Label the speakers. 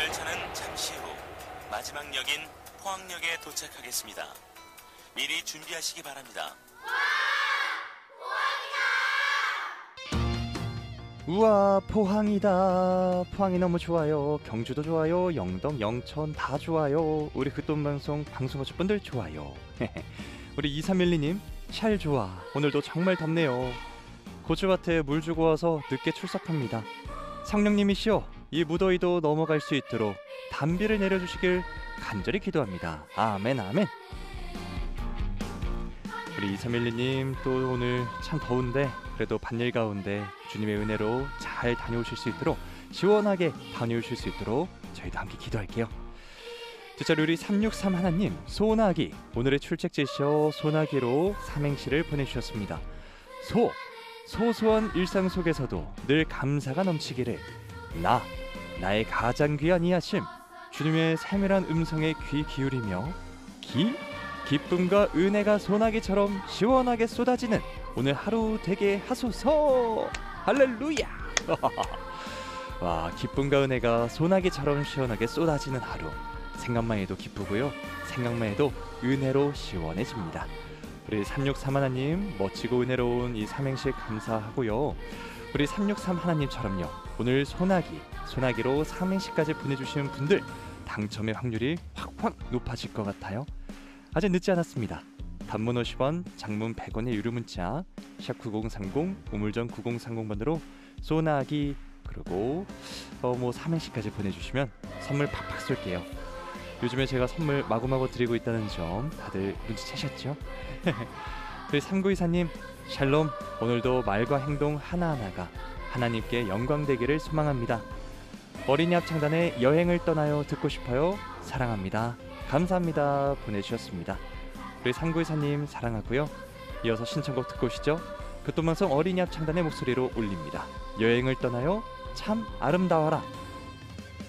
Speaker 1: 열차는 잠시 후 마지막 역인 포항역에 도착하겠습니다. 미리 준비하시기 바랍니다.
Speaker 2: 우와, 포항이다. 포항이 너무 좋아요. 경주도 좋아요. 영덕, 영천 다 좋아요. 우리 극동방송 방송하실 분들 좋아요. 우리 2312님 샬 좋아. 오늘도 정말 덥네요. 고추밭에 물 주고 와서 늦게 출석합니다. 성령님이시여, 이 무더위도 넘어갈 수 있도록 단비를 내려주시길 간절히 기도합니다. 아멘 아멘. 우리 2312님 또 오늘 참 더운데 그래도 반일 가운데 주님의 은혜로 잘 다녀오실 수 있도록, 시원하게 다녀오실 수 있도록 저희도 함께 기도할게요. 두자리 우리 363 하나님, 소나기 오늘의 출첵제시어 소나기로 삼행시를 보내주셨습니다. 소소한 일상 속에서도 늘 감사가 넘치기를. 나의 가장 귀한 이하심 주님의 세밀한 음성에 귀 기울이며. 기쁨과 은혜가 소나기처럼 시원하게 쏟아지는 오늘 하루 되게 하소서. 할렐루야. 와, 기쁨과 은혜가 소나기처럼 시원하게 쏟아지는 하루, 생각만 해도 기쁘고요, 생각만 해도 은혜로 시원해집니다. 우리 363 하나님 멋지고 은혜로운 이 삼행시 감사하고요. 우리 363 하나님처럼요, 오늘 소나기로 삼행시까지 보내주시는 분들 당첨의 확률이 확 높아질 것 같아요. 아직 늦지 않았습니다. 단문 50원, 장문 100원의 유료 문자 샵 9030, 우물정 9030번으로 소나기 그리고 삼행시까지 보내주시면 선물 팍팍 쏠게요. 요즘에 제가 선물 마구마구 드리고 있다는 점 다들 눈치채셨죠? 우리 3924님 샬롬, 오늘도 말과 행동 하나하나가 하나님께 영광되기를 소망합니다. 어린이 합창단의 여행을 떠나요 듣고 싶어요. 사랑합니다. 감사합니다 보내주셨습니다. 우리 3924님 사랑하고요. 이어서 신청곡 듣고 오시죠. 극동방송 어린이 합창단의 목소리로 올립니다. 여행을 떠나요 참 아름다워라.